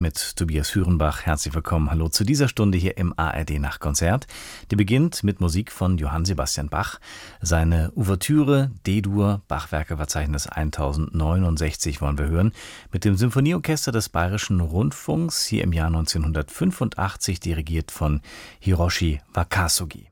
mit Tobias Hürenbach. Herzlich willkommen. Hallo zu dieser Stunde hier im ARD Nachtkonzert. Die beginnt mit Musik von Johann Sebastian Bach. Seine Ouvertüre D-Dur, Bachwerkeverzeichnis 1069 wollen wir hören, mit dem Symphonieorchester des Bayerischen Rundfunks, hier im Jahr 1985, dirigiert von Hiroshi Wakasogi.